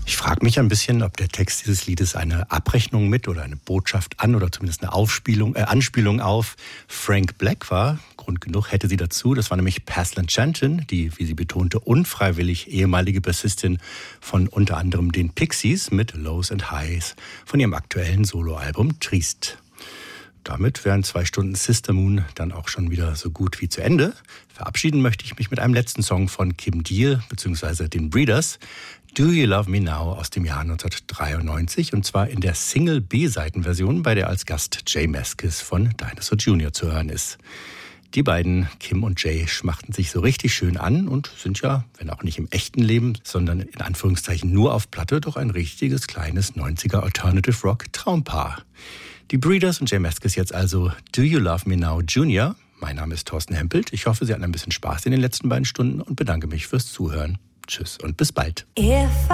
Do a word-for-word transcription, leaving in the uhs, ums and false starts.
Ich frage mich ein bisschen, ob der Text dieses Liedes eine Abrechnung mit oder eine Botschaft an oder zumindest eine Aufspielung, äh, Anspielung auf Frank Black war. Grund genug hätte sie dazu. Das war nämlich Paslan Shanton, die, wie sie betonte, unfreiwillig ehemalige Bassistin von unter anderem den Pixies mit Lows and Highs von ihrem aktuellen Soloalbum Triste. Damit wären zwei Stunden Sister Moon dann auch schon wieder so gut wie zu Ende. Verabschieden möchte ich mich mit einem letzten Song von Kim Deal bzw. den Breeders. Do You Love Me Now aus dem Jahr neunzehnhundertdreiundneunzig und zwar in der Single-B-Seiten-Version, bei der als Gast Jay Mascis von Dinosaur Junior zu hören ist. Die beiden, Kim und Jay, schmachten sich so richtig schön an und sind ja, wenn auch nicht im echten Leben, sondern in Anführungszeichen nur auf Platte, doch ein richtiges kleines neunziger Alternative Rock Traumpaar. Die Breeders und Jay Mascis jetzt also Do You Love Me Now Junior. Mein Name ist Thorsten Hempelt. Ich hoffe, Sie hatten ein bisschen Spaß in den letzten beiden Stunden und bedanke mich fürs Zuhören. Tschüss und bis bald. If